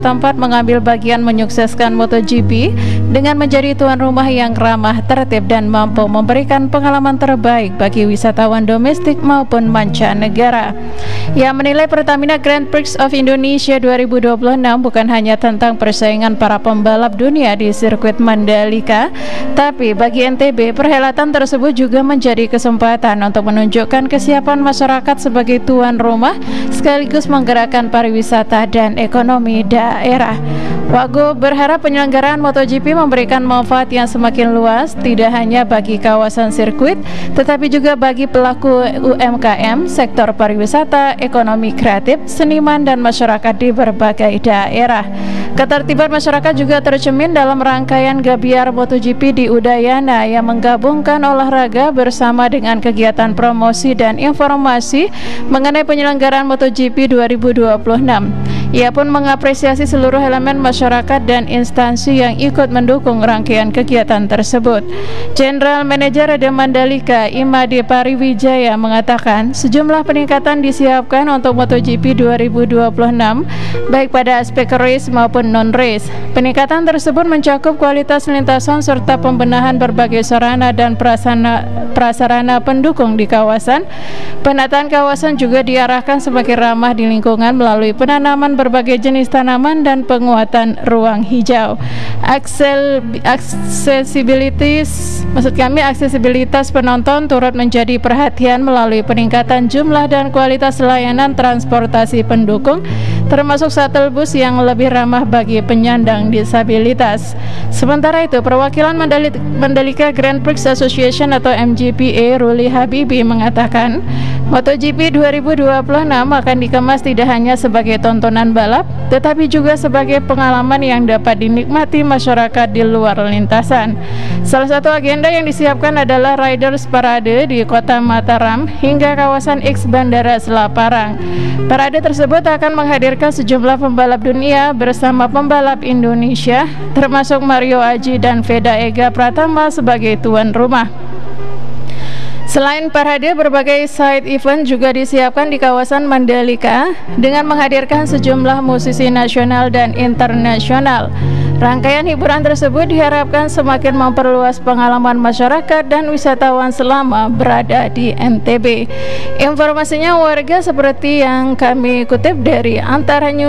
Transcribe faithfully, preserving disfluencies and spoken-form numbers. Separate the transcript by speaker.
Speaker 1: tempat mengambil bagian menyukseskan MotoGP dengan menjadi tuan rumah yang ramah, tertib, dan mampu memberikan pengalaman terbaik bagi wisatawan domestik maupun mancanegara. Ia menilai Pertamina Grand Prix of Indonesia dua ribu dua puluh enam bukan hanya tentang persaingan para pembalap dunia di sirkuit Mandalika, tapi bagi N T B, perhelatan tersebut juga menjadi kesempatan untuk menunjukkan kesiapan masyarakat sebagai tuan rumah sekaligus menggerakkan pariwisata dan ekonomi daerah. Wagub berharap penyelenggaraan MotoGP memberikan manfaat yang semakin luas, tidak hanya bagi kawasan sirkuit, tetapi juga bagi pelaku U M K M, sektor pariwisata, ekonomi kreatif, seniman, dan masyarakat di berbagai daerah. Ketertiban masyarakat juga tercermin dalam rangkaian Gabiar MotoGP di Udayana yang menggabungkan olahraga bersama dengan kegiatan promosi dan informasi mengenai penyelenggaraan MotoGP dua ribu dua puluh enam. Ia pun mengapresiasi seluruh elemen masyarakat dan instansi yang ikut mendukung rangkaian kegiatan tersebut. General Manager Reda Mandalika, Imade Pariwijaya, mengatakan sejumlah peningkatan disiapkan untuk MotoGP dua ribu dua puluh enam, baik pada aspek race maupun non-race. Peningkatan tersebut mencakup kualitas lintasan serta pembenahan berbagai sarana dan prasarana, prasarana pendukung di kawasan. Penataan kawasan juga diarahkan semakin ramah di lingkungan melalui penanaman berbagai jenis tanaman dan penguatan ruang hijau. Aksel, aksesibilitas, maksud kami aksesibilitas penonton turut menjadi perhatian melalui peningkatan jumlah dan kualitas layanan transportasi pendukung, termasuk shuttle bus yang lebih ramah bagi penyandang disabilitas. Sementara itu, perwakilan Mandalika Grand Prix Association atau M G P A, Ruli Habibi, mengatakan MotoGP dua ribu dua puluh enam akan dikemas tidak hanya sebagai tontonan balap, tetapi juga sebagai pengalaman yang dapat dinikmati masyarakat di luar lintasan. Salah satu agenda yang disiapkan adalah Riders Parade di kota Mataram hingga kawasan X Bandara Selaparang. Parade tersebut akan menghadirkan sejumlah pembalap dunia bersama pembalap Indonesia, termasuk Mario Aji dan Veda Ega Pratama sebagai tuan rumah. Selain parade, berbagai side event juga disiapkan di kawasan Mandalika dengan menghadirkan sejumlah musisi nasional dan internasional. Rangkaian hiburan tersebut diharapkan semakin memperluas pengalaman masyarakat dan wisatawan selama berada di N T B. Informasinya warga seperti yang kami kutip dari Antara News.